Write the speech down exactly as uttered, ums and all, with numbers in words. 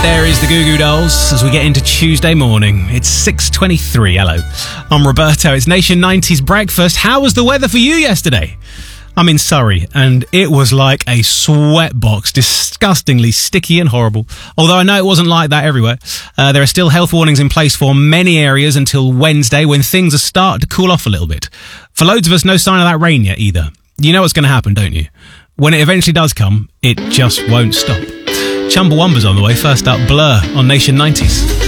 There is the Goo Goo Dolls as we get into Tuesday morning. It's six twenty-three. Hello, I'm Roberto. It's Nation nineties breakfast. How was the weather for you yesterday? I'm in Surrey, and it was like a sweatbox, disgustingly sticky and horrible. Although I know it wasn't like that everywhere. Uh, there are still health warnings in place for many areas until Wednesday, when things are starting to cool off a little bit. For loads of us, no sign of that rain yet either. You know what's going to happen, don't you? When it eventually does come, it just won't stop. Chumbawamba's on the way. First up, Blur on Nation nineties.